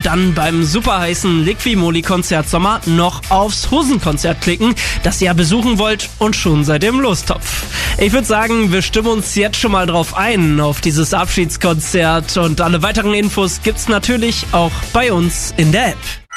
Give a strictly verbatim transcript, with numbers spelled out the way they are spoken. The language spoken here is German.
dann beim superheißen Liquimoli-Konzert Sommer noch aufs Hosen-Konzert klicken, das ihr ja besuchen wollt und schon seid ihr im Lostopf. Ich würde sagen, wir stimmen uns jetzt schon mal drauf ein, auf dieses Abschiedskonzert, und alle weiteren Infos gibt's natürlich auch bei uns in der App.